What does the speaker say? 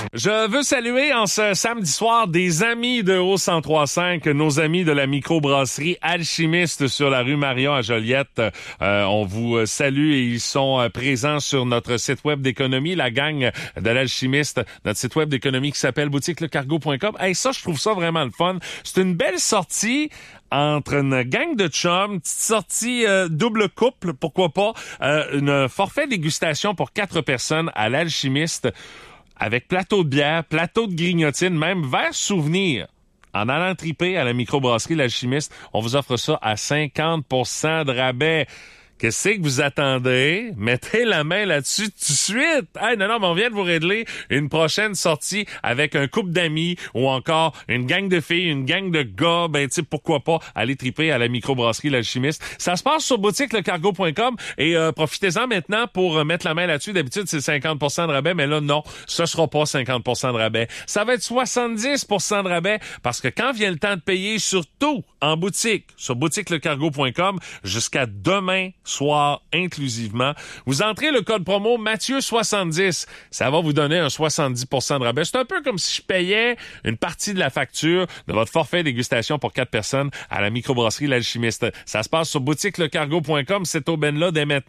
Je veux saluer en ce samedi soir des amis de Haut 103.5, nos amis de la microbrasserie Alchimiste sur la rue Marion à Joliette. On vous salue et ils sont présents sur notre site web d'économie, la gang de l'Alchimiste, notre site web d'économie qui s'appelle boutiquelecargo.com. Hey, ça, je trouve ça vraiment le fun. C'est une belle sortie entre une gang de chums, petite sortie double couple, pourquoi pas, une forfait dégustation pour 4 personnes à l'Alchimiste avec plateau de bière, plateau de grignotine, même verre souvenir. En allant triper à la microbrasserie L'Alchimiste, on vous offre ça à 50% de rabais. Qu'est-ce que vous attendez? Mettez la main là-dessus tout de suite. Hey, non, mais on vient de vous régler une prochaine sortie avec un couple d'amis ou encore une gang de filles, une gang de gars. Ben, tu sais, pourquoi pas aller triper à la microbrasserie L'Alchimiste. Ça se passe sur boutiquelecargo.com et profitez-en maintenant pour mettre la main là-dessus. D'habitude, c'est 50% de rabais, mais là, non, ce sera pas 50% de rabais. Ça va être 70% de rabais parce que quand vient le temps de payer, surtout en boutique, sur boutiquelecargo.com, jusqu'à demain soir inclusivement. Vous entrez le code promo Mathieu70. Ça va vous donner un 70% de rabais. C'est un peu comme si je payais une partie de la facture de votre forfait dégustation pour 4 personnes à la microbrasserie L'Alchimiste. Ça se passe sur boutiquelecargo.com. Cette aubaine-là dès maintenant.